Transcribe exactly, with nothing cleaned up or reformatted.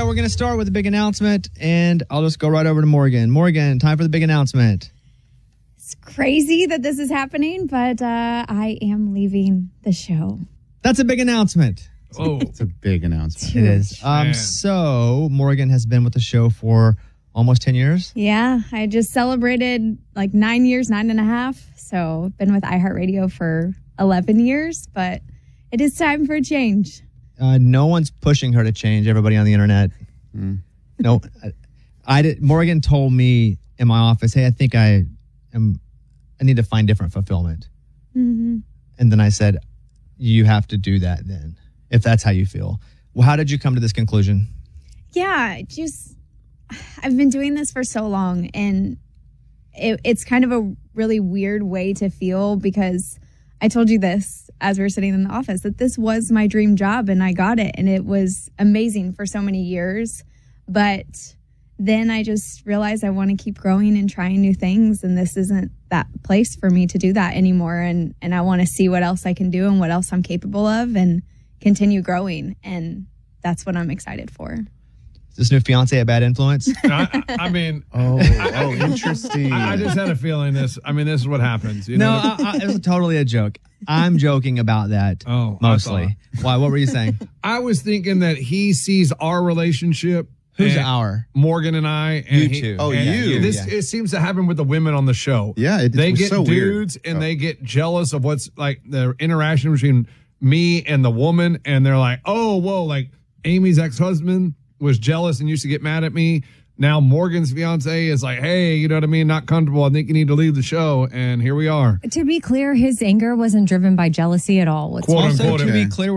we're going to start with a big announcement, and I'll just go right over to Morgan. Morgan, time for the big announcement. It's crazy that this is happening, but uh, I am leaving the show. That's a big announcement. Oh, It's a big announcement. It is. Um, Man. so, Morgan has been with the show for almost ten years. Yeah, I just celebrated like nine years, nine and a half. So I've been with iHeartRadio for eleven years, but it is time for a change. Uh, no one's pushing her to change. Everybody on the internet. Mm. No, I, I did. Morgan told me in my office, "Hey, I think I am. I need to find different fulfillment." Mm-hmm. And then I said, "You have to do that then, if that's how you feel." Well, how did you come to this conclusion? Yeah, just I've been doing this for so long, and it, it's kind of a really weird way to feel because I told you this as we were sitting in the office that this was my dream job and I got it and it was amazing for so many years. But then I just realized I want to keep growing and trying new things, and this isn't that place for me to do that anymore. And, and I want to see what else I can do and what else I'm capable of and continue growing. And that's what I'm excited for. Is this new fiance a bad influence? I, I mean, Oh, oh, interesting. I, I just had a feeling this. I mean, this is what happens. You No, know? I, I, it was totally a joke. I'm joking about that Oh, I mostly. Why? What were you saying? I was thinking that he sees our relationship. Who's and our? Morgan and I. And You he- two. Oh, and you. This Yeah. it seems to happen with the women on the show. Yeah, it- they it's get so weird. dudes and Oh. they get jealous of what's like the interaction between me and the woman, and they're like, "Oh, whoa!" Like Amy's ex-husband was jealous and used to get mad at me. Now Morgan's fiance is like, "Hey, you know what I mean? Not comfortable. I think you need to leave the show." And here we are. To be clear, his anger wasn't driven by jealousy at all. Quote Also, unquote. to Okay. be clear,